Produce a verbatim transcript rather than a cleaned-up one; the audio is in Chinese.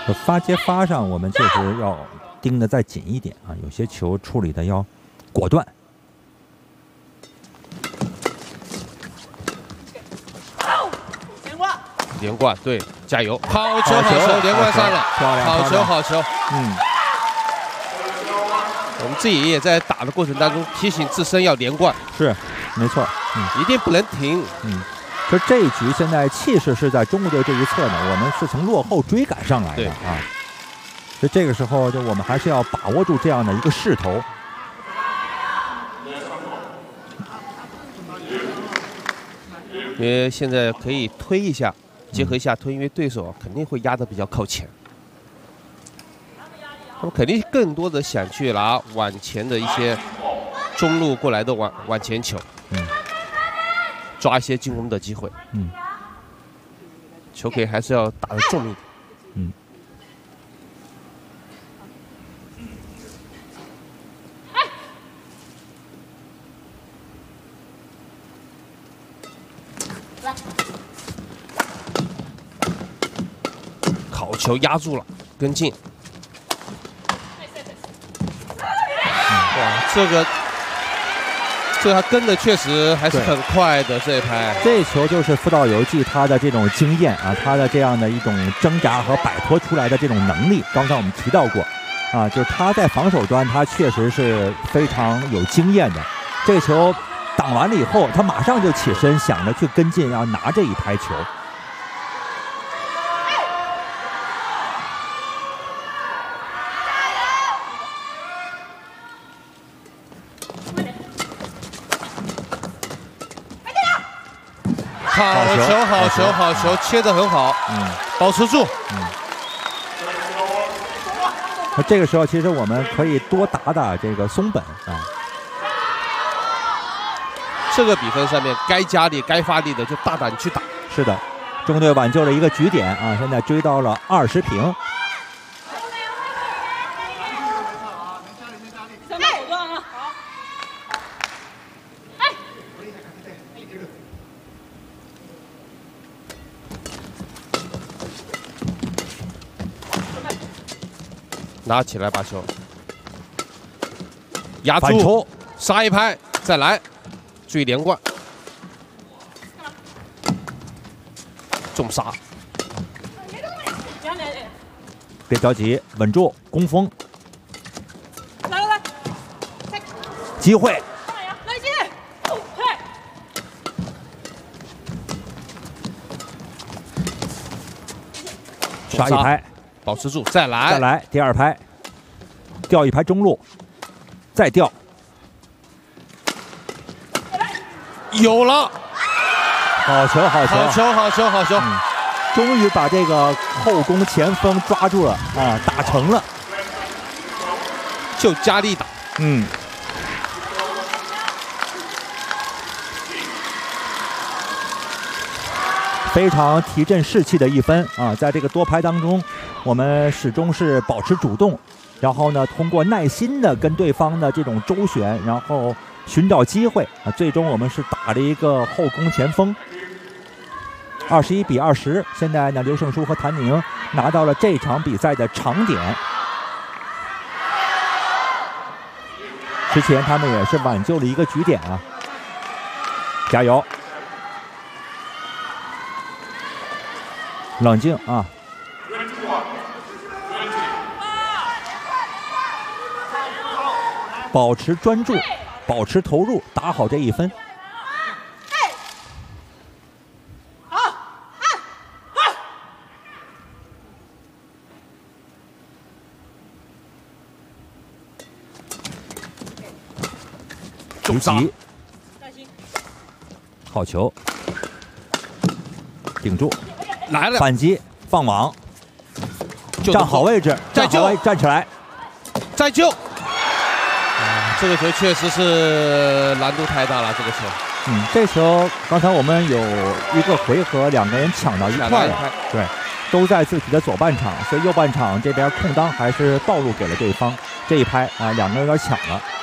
发接发上，我们确实要盯得再紧一点啊，有些球处理的要果断。 连贯，对，加油！好球，好球，连贯上了，好球，好球。 嗯， 我们自己也在打的过程当中提醒自身要连贯， 是，没错，嗯， 一定不能停。 嗯，就这一局现在气势是在中国队这一侧呢，我们是从落后追赶上来的啊。所以这个时候，就我们还是要把握住这样的一个势头。 因为现在可以推一下。 结合一下推，因为对手肯定会压得比较靠前，他们肯定更多的想去拿往前的一些中路过来的往往前球， 嗯， 抓一些进攻的机会， 嗯， 球可以还是要打得重一点， 嗯。 好球压住了，跟进。哇，这个，这个他跟的确实还是很快的这一拍。 这球就是福岛由纪他的这种经验啊，他的这样的一种挣扎和摆脱出来的这种能力。刚才我们提到过，啊，就是他在防守端他确实是非常有经验的。这个球挡完了以后，他马上就起身想着去跟进，要拿这一拍球。 好球，好球，好球，切得很好，嗯，保持住，嗯。 那这个时候，其实我们可以多打打这个松本啊。 这个比分上面，该加力、该发力的就大胆去打。 是的，中国队挽救了一个局点啊，现在追到了二十平。 拿起来把球压住，杀一拍，再来，注意连贯，重杀， 别着急，稳住，攻锋， 来来来， 机会，杀一拍。 保持住，再来， 再来，第二拍，掉一拍中路，再掉， 有了， 好球，好球， 好球，好球，好球， 嗯、终于把这个后攻前锋抓住了啊，打成了， 就加力打， 嗯。 非常提振士气的一分啊！在这个多拍当中，我们始终是保持主动，然后呢，通过耐心的跟对方的这种周旋，然后寻找机会啊，最终我们是打了一个后攻前锋，二十一比二十。现在呢，刘胜书和谭宁拿到了这场比赛的长点，之前他们也是挽救了一个局点啊，加油！ 冷静啊！保持专注，保持投入，打好这一分。 重杀， 好球，顶住。 来了， 反击放网，站好位置， 再救， 站起来， 再救。啊，这个球确实是难度太大了，这个球。 嗯，这球刚才我们有一个回合，两个人抢到一块了，对，都在自己的左半场，所以右半场这边空当还是暴露给了对方。这一拍啊，两个人有点抢了。